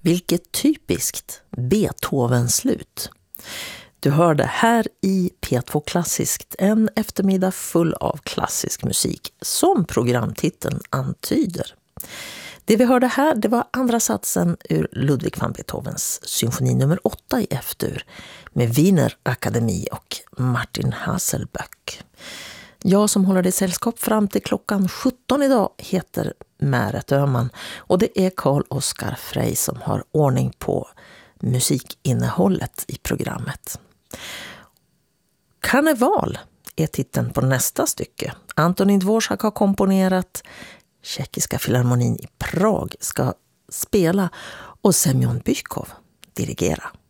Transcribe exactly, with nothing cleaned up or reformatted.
Vilket typiskt Beethoven-slut. Du hörde här i P två Klassiskt en eftermiddag full av klassisk musik som programtiteln antyder. Det vi hörde här, det var andra satsen ur Ludwig van Beethovens symfoni nummer åtta i F-dur med Wiener Akademi och Martin Hasselböck. Jag som håller dig sällskap fram till klockan sjutton idag heter Märet Öhman och det är Carl Oskar Frey som har ordning på musikinnehållet i programmet. Karneval är titeln på nästa stycke. Antonín Dvořák har komponerat, Tjeckiska filharmonin i Prag ska spela och Semyon Bychkov dirigera.